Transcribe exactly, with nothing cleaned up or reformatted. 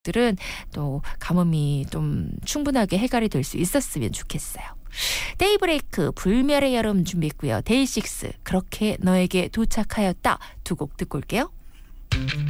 들은 또 가뭄이 좀 충분하게 해결이 될 수 있었으면 좋겠어요. 데이브레이크 불멸의 여름 준비했고요. 데이식스 그렇게 너에게 도착하였다 두 곡 듣고 올게요.